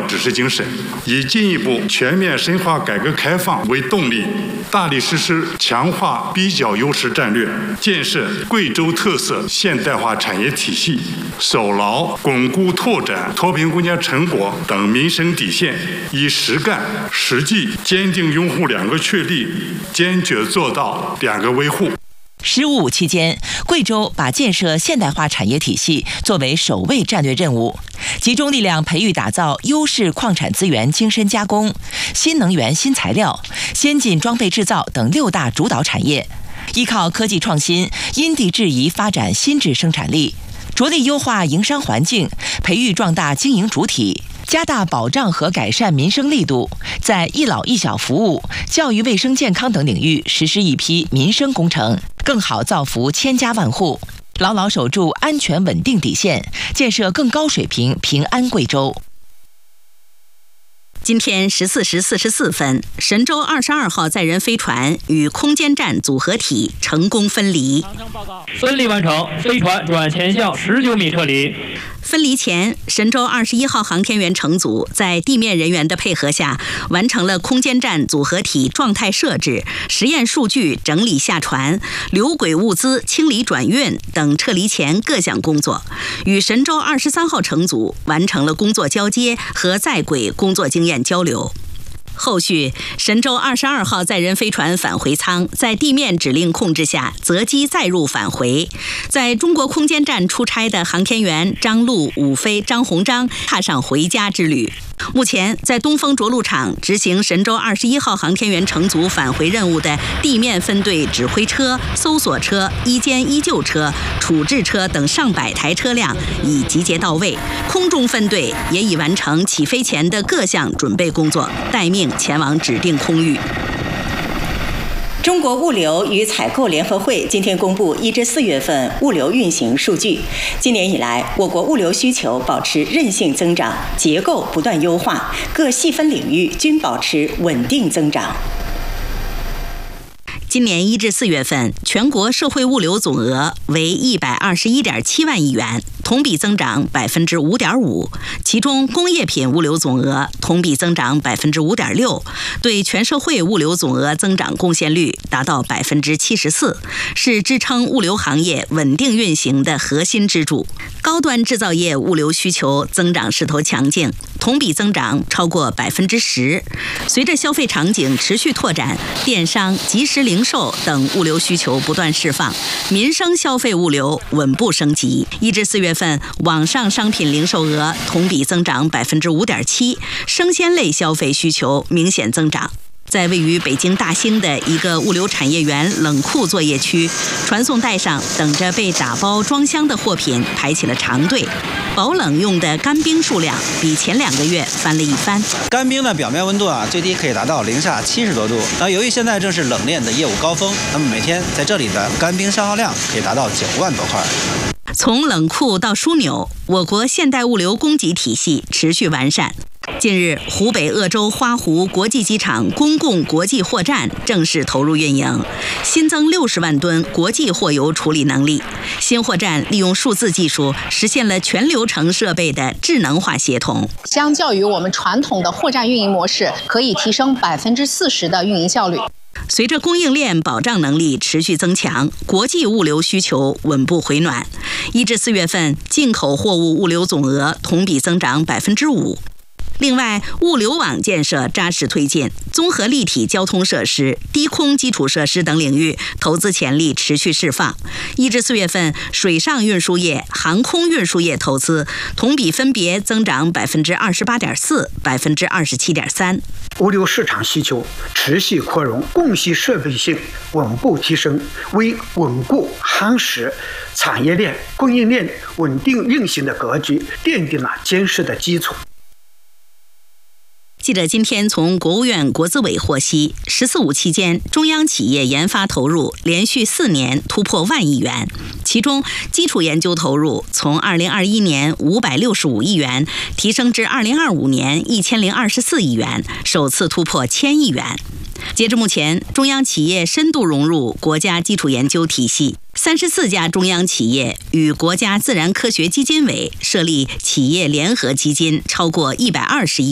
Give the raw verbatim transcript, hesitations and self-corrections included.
指示精神，以进一步全面深化改革开放为动力，大力实施强化比较优势战略，建设贵州特色现代化产业体系，守牢巩固拓展脱贫攻坚成果等民生底线，以实干实际坚定拥护两个确立，坚决做到两个维护。 十五五期间，贵州把建设现代化产业体系作为首位战略任务，集中力量培育打造优势矿产资源精深加工、新能源新材料、先进装备制造等六大主导产业，依靠科技创新，因地制宜发展新质生产力，着力优化营商环境，培育壮大经营主体，加大保障和改善民生力度，在一老一小服务、教育卫生健康等领域实施一批民生工程，更好造福千家万户，牢牢守住安全稳定底线，建设更高水平平安贵州。 今天十四时四十四分，神舟二十二号载人飞船与空间站组合体成功分离。 分离完成，飞船转前向十九米撤离。 分离前，神舟二十一号航天员乘组在地面人员的配合下，完成了空间站组合体状态设置、实验数据整理下传、留轨物资清理转运等撤离前各项工作，与神舟二十三号乘组完成了工作交接和在轨工作经验交流。后续，神舟二十二号载人飞船返回舱在地面指令控制下择机载入返回。在中国空间站出差的航天员张陆、武飞、张鸿章踏上回家之旅。目前，在东风着陆场执行神舟二十一号航天员乘组返回任务的地面分队指挥车、搜索车、一监一救车、处置车等上百台车辆已集结到位，空中分队也已完成起飞前的各项准备工作，待命前往指定空域。 中国物流与采购联合会今天公布一至四月份物流运行数据。今年以来，我国物流需求保持韧性增长，结构不断优化，各细分领域均保持稳定增长。 今年一至四月份，全国社会物流总额为一百二十一点七万亿元，同比增长百分之五点五。其中，工业品物流总额同比增长百分之五点六，对全社会物流总额增长贡献率达到百分之七十四，是支撑物流行业稳定运行的核心支柱。高端制造业物流需求增长势头强劲，同比增长超过百分之十。随着消费场景持续拓展，电商、即时零售等物流需求不断释放，民生消费物流稳步升级。一至四月份，网上商品零售额同比增长百分之五点七，生鲜类消费需求明显增长。在位于北京大兴的一个物流产业园冷库作业区，传送带上等着被打包装箱的货品排起了长队，保冷用的干冰数量比前两个月翻了一番。 干冰的表面温度啊，最低可以达到零下七十多度。那由于现在正是冷链的业务高峰，那么每天在这里的干冰消耗量可以达到九万多块。 从冷库到枢纽，我国现代物流供给体系持续完善。近日，湖北鄂州花湖国际机场公共国际货站正式投入运营，新增六十万吨国际货邮处理能力。新货站利用数字技术，实现了全流程设备的智能化协同。 相较于我们传统的货站运营模式，可以提升百分之四十的运营效率。 随着供应链保障能力持续增强，国际物流需求稳步回暖。一至四月份，进口货物物流总额同比增长百分之五。另外，物流网建设扎实推进，综合立体交通设施、低空基础设施等领域投资潜力持续释放。一至四月份，水上运输业、航空运输业投资同比分别增长百分之二十八点四、百分之二十七点三。 物流市场需求持续扩容，供需适配性稳步提升，为稳固夯实产业链、供应链稳定运行的格局奠定了坚实的基础。 记者今天从国务院国资委获悉，十四五期间，中央企业研发投入连续四年突破万亿元，其中基础研究投入从二零二一年五百六十五亿元提升至二零二五年一千零二十四亿元，首次突破千亿元。截至目前，中央企业深度融入国家基础研究体系，三十四家中央企业与国家自然科学基金委设立企业联合基金超过一百二十亿。